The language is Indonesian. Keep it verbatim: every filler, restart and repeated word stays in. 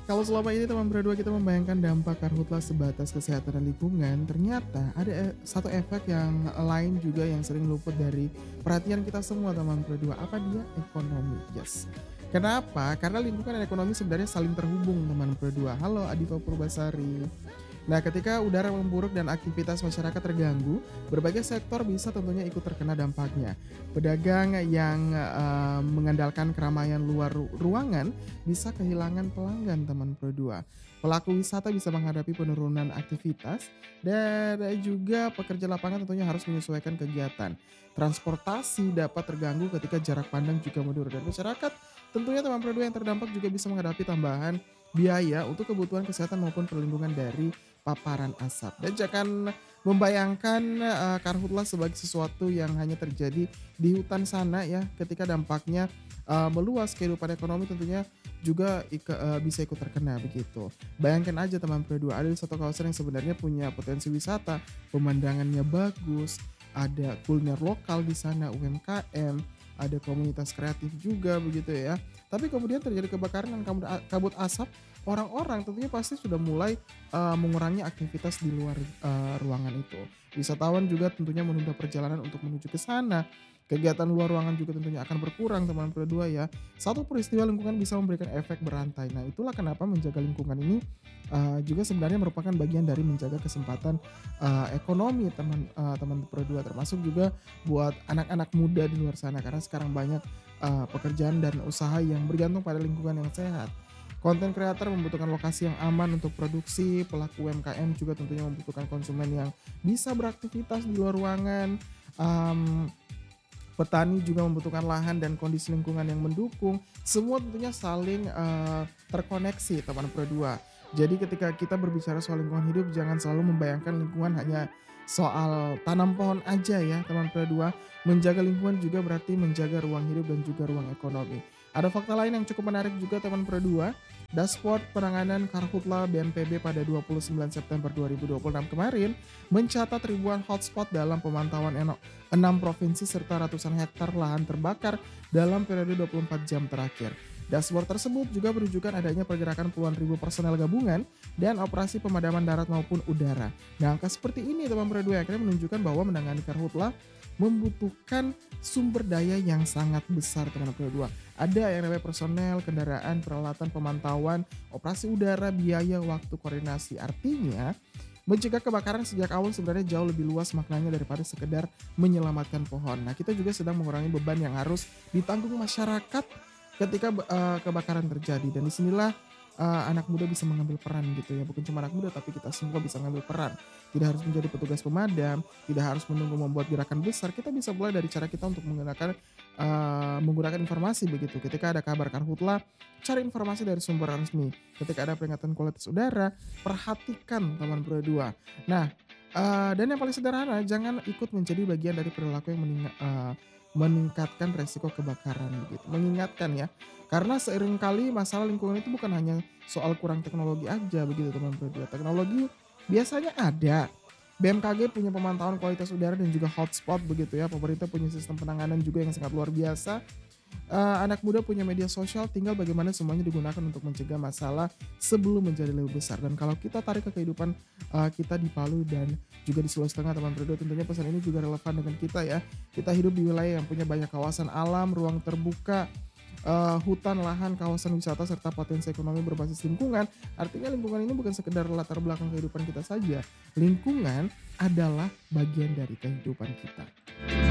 Kalau selama ini teman berdua kita membayangkan dampak karhutla sebatas kesehatan dan lingkungan, ternyata ada e satu efek yang lain juga yang sering luput dari perhatian kita semua teman berdua. Apa dia? Ekonomi, yes. Kenapa? Karena lingkungan dan ekonomi sebenarnya saling terhubung teman berdua. Halo Adifa Purbasari. Nah, ketika udara memburuk dan aktivitas masyarakat terganggu, berbagai sektor bisa tentunya ikut terkena dampaknya. Pedagang yang eh, mengandalkan keramaian luar ru- ruangan bisa kehilangan pelanggan teman berdua. Pelaku wisata bisa menghadapi penurunan aktivitas dan juga pekerja lapangan tentunya harus menyesuaikan kegiatan. Transportasi dapat terganggu ketika jarak pandang juga mundur dan masyarakat tentunya teman berdua yang terdampak juga bisa menghadapi tambahan biaya untuk kebutuhan kesehatan maupun perlindungan dari paparan asap. Dan jangan membayangkan, eee, karhutlah sebagai sesuatu yang hanya terjadi di hutan sana ya, ketika dampaknya, eee, meluas kehidupan ekonomi tentunya juga ike eee, bisa ikut terkena begitu. Bayangkan aja teman berdua, ada di satu kawasan yang sebenarnya punya potensi wisata, pemandangannya bagus, ada kuliner lokal di sana, U M K M, ada komunitas kreatif juga begitu ya. Tapi kemudian terjadi kebakaran dan kabut a kabut asap, orang-orang tentunya pasti sudah mulai eee, mengurangi aktivitas di luar, eee, ruangan itu. Wisatawan juga tentunya menunda perjalanan untuk menuju ke sana. Kegiatan luar ruangan juga tentunya akan berkurang teman berdua ya. Satu peristiwa lingkungan bisa memberikan efek berantai. Nah, itulah kenapa menjaga lingkungan ini, eee, juga sebenarnya merupakan bagian dari menjaga kesempatan, eee, ekonomi teman eee, teman berdua, termasuk juga buat anak-anak muda di luar sana karena sekarang banyak, eee, pekerjaan dan usaha yang bergantung pada lingkungan yang sehat. Konten kreator membutuhkan lokasi yang aman untuk produksi, pelaku U M K M juga tentunya membutuhkan konsumen yang bisa beraktivitas di luar ruangan, mmm, petani juga membutuhkan lahan dan kondisi lingkungan yang mendukung. Semua tentunya saling, eee, terkoneksi teman berdua. Jadi ketika kita berbicara soal lingkungan hidup jangan selalu membayangkan lingkungan hanya soal tanam pohon aja ya teman berdua. Menjaga lingkungan juga berarti menjaga ruang hidup dan juga ruang ekonomi. Ada fakta lain yang cukup menarik juga teman berdua. Dashboard penanganan karhutla B N P B pada dua puluh sembilan September dua ribu dua puluh enam kemarin mencatat ribuan hotspot dalam pemantauan eno enam provinsi serta ratusan hektar lahan terbakar dalam periode dua puluh empat jam terakhir. Dashboard tersebut juga menunjukkan adanya pergerakan puluhan ribu personel gabungan dan operasi pemadaman darat maupun udara. Nah, angka seperti ini teman berdua akhirnya menunjukkan bahwa menangani karhutla membutuhkan sumber daya yang sangat besar teman berdua. Ada yang namanya personel, kendaraan, peralatan pemantauan, operasi udara, biaya, waktu, koordinasi. Artinya, mencegah kebakaran sejak awal sebenarnya jauh lebih luas maknanya daripada sekedar menyelamatkan pohon. Nah, kita juga sedang mengurangi beban yang harus ditanggung masyarakat ketika eee, kebakaran terjadi dan disinilah sinilah, anak muda bisa mengambil peran gitu ya, bukan cuma anak muda tapi kita semua bisa mengambil peran. Tidak harus menjadi petugas pemadam, tidak harus menunggu membuat gerakan besar, kita bisa mulai dari cara kita untuk menggunakan, eee, menggunakan informasi begitu. Ketika ada kabar karhutla, cari informasi dari sumber resmi. Ketika ada peringatan kualitas udara, perhatikan teman berdua. Nah, eee, dan yang paling sederhana, jangan ikut menjadi bagian dari perilaku yang meninga eee, meningkatkan resiko kebakaran begitu. Mengingatkan ya, karena sering kali masalah lingkungan itu bukan hanya soal kurang teknologi aja begitu teman berdua. Teknologi biasanya ada. B M K G punya pemantauan kualitas udara dan juga hotspot begitu ya. Pemerintah punya sistem penanganan juga yang sangat luar biasa. Eee, anak muda punya media sosial, tinggal bagaimana semuanya digunakan untuk mencegah masalah sebelum menjadi lebih besar. Dan kalau kita tarik ke kehidupan, eee, kita di Palu dan juga di Sulawesi Tengah teman berdua, tentunya pesan ini juga relevan dengan kita ya. Kita hidup di wilayah yang punya banyak kawasan alam, ruang terbuka, eee, hutan, lahan, kawasan wisata, serta potensi ekonomi berbasis lingkungan. Artinya lingkungan ini bukan sekedar latar belakang kehidupan kita saja, lingkungan adalah bagian dari kehidupan kita.